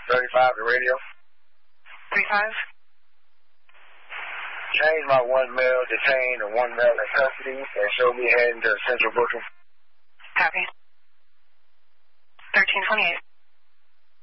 35, the radio. 35. Change my one male detained and one male in custody and show me heading to central booking. Copy. 1328.